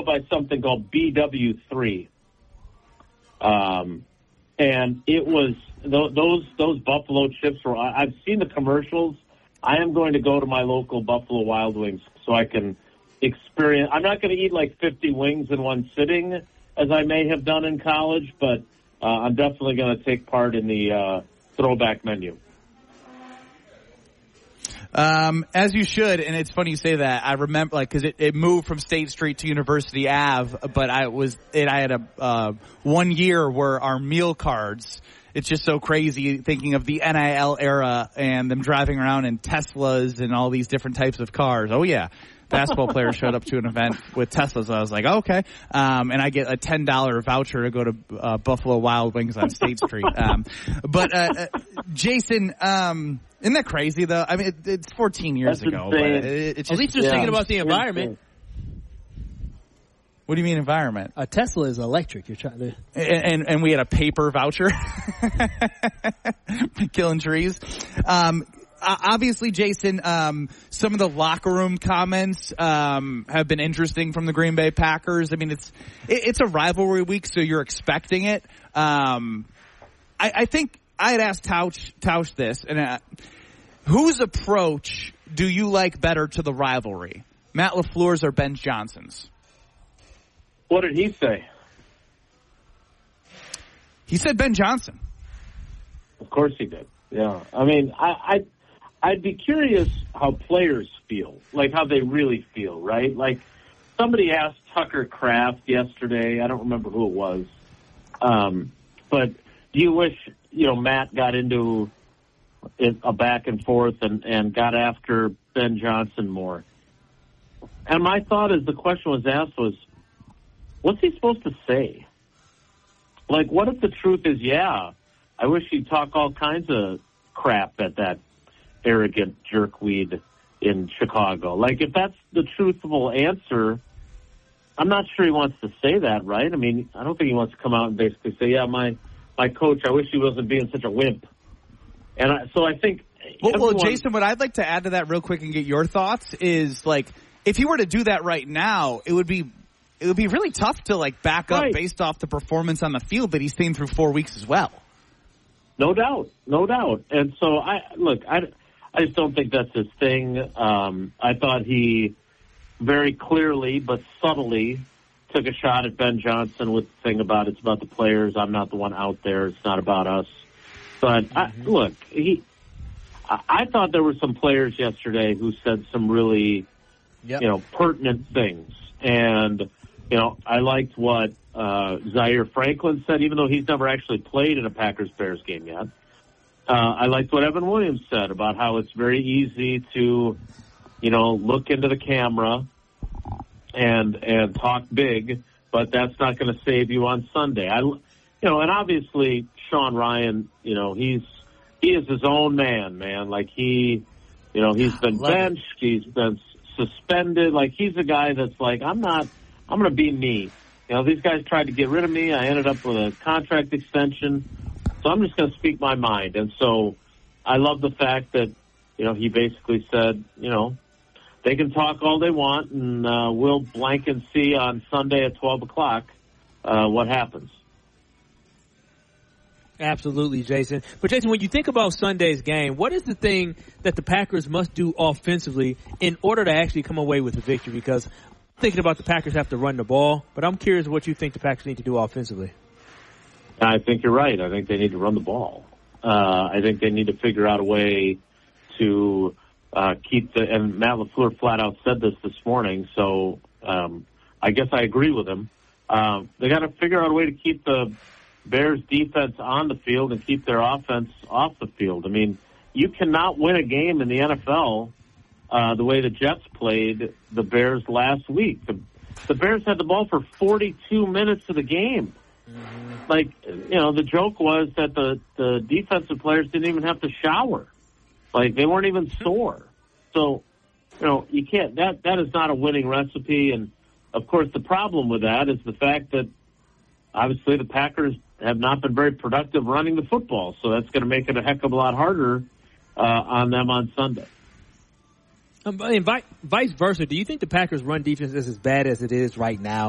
by something called BW3. And it was those buffalo chips were. I've seen the commercials. I am going to go to my local Buffalo Wild Wings so I can experience. I'm not going to eat like 50 wings in one sitting, as I may have done in college, but I'm definitely going to take part in the throwback menu. As you should, and it's funny you say that. I remember, like, because it moved from State Street to University Ave, but I had a 1 year where our meal cards. It's just so crazy thinking of the NIL era and them driving around in Teslas and all these different types of cars. Oh yeah. Basketball players showed up to an event with Teslas. I was like, oh, okay. And I get a $10 voucher to go to Buffalo Wild Wings on State Street. But Jason, isn't that crazy though? I mean, it's 14 years ago. But it's just, at least you're thinking about the environment. What do you mean environment? A Tesla is electric. You're trying to, and we had a paper voucher, killing trees. Obviously, Jason, some of the locker room comments have been interesting from the Green Bay Packers. I mean, it's a rivalry week, so you're expecting it. I think I had asked Tausch this, and whose approach do you like better to the rivalry, Matt LaFleur's or Ben Johnson's? What did he say? He said Ben Johnson. Of course he did. Yeah. I mean, I'd be curious how players feel, like how they really feel, right? Like somebody asked Tucker Kraft yesterday. I don't remember who it was. But do you wish, Matt got into a back and forth and got after Ben Johnson more? And my thought as the question was asked was, what's he supposed to say? Like, what if the truth is, yeah, I wish he'd talk all kinds of crap at that arrogant jerkweed in Chicago? Like, if that's the truthful answer, I'm not sure he wants to say that, right? I mean, I don't think he wants to come out and basically say, yeah, my coach, I wish he wasn't being such a wimp. And so I think... Well, Jason, what I'd like to add to that real quick and get your thoughts is, like, if he were to do that right now, it would be really tough to, like, back up based off the performance on the field that he's seen through 4 weeks as well. No doubt. And so, I just don't think that's his thing. I thought he very clearly but subtly took a shot at Ben Johnson with the thing about it's about the players. I'm not the one out there. It's not about us. But, I thought there were some players yesterday who said some really, pertinent things. And, I liked what Zaire Franklin said, even though he's never actually played in a Packers-Bears game yet. I liked what Evan Williams said about how it's very easy to, look into the camera and talk big, but that's not going to save you on Sunday. And obviously Sean Ryan, he is his own man. Like he's been benched, he's been suspended. Like he's a guy that's like, I'm going to be me. These guys tried to get rid of me. I ended up with a contract extension. So I'm just going to speak my mind. And so I love the fact that, he basically said, they can talk all they want, and we'll blank and see on Sunday at 12 o'clock what happens. Absolutely, Jason. But, Jason, when you think about Sunday's game, what is the thing that the Packers must do offensively in order to actually come away with a victory? Because I'm thinking about the Packers have to run the ball, but I'm curious what you think the Packers need to do offensively. I think you're right. I think they need to run the ball. I think they need to figure out a way to keep and Matt LaFleur flat out said this morning, so I guess I agree with him. They got to figure out a way to keep the Bears defense on the field and keep their offense off the field. I mean, you cannot win a game in the NFL the way the Jets played the Bears last week. The Bears had the ball for 42 minutes of the game. Like, the joke was that the defensive players didn't even have to shower. Like, they weren't even sore. So, you can't, that is not a winning recipe. And, of course, the problem with that is the fact that, obviously, the Packers have not been very productive running the football. So that's going to make it a heck of a lot harder on them on Sunday. And vice versa, do you think the Packers' run defense is as bad as it is right now?